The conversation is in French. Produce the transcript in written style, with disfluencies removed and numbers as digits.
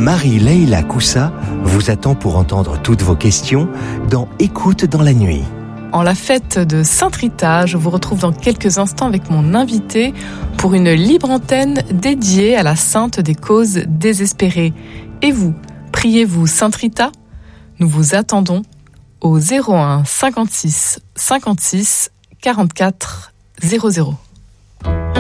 Marie-Leila Coussa vous attend pour entendre toutes vos questions dans Écoute dans la nuit. En la fête de Sainte-Rita, je vous retrouve dans quelques instants avec mon invité pour une libre antenne dédiée à la sainte des causes désespérées. Et vous, priez-vous Sainte-Rita ? Nous vous attendons au 01 56 56 44 00.